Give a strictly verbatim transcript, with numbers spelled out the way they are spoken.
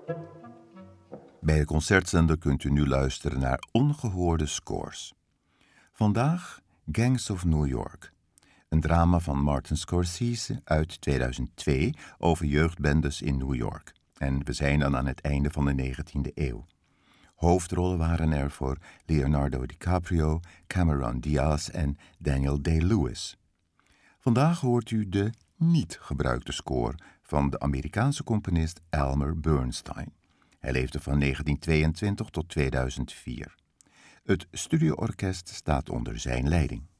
Bij de Concertzender kunt u nu luisteren naar ongehoorde scores. Vandaag Gangs of New York. Een drama van Martin Scorsese uit tweeduizend twee over jeugdbendes in New York. En we zijn dan aan het einde van de negentiende eeuw. Hoofdrollen waren er voor Leonardo DiCaprio, Cameron Diaz en Daniel Day-Lewis. Vandaag hoort u de niet gebruikte score van de Amerikaanse componist Elmer Bernstein. Hij leefde van negentien tweeëntwintig tot tweeduizend vier. Het studioorkest staat onder zijn leiding.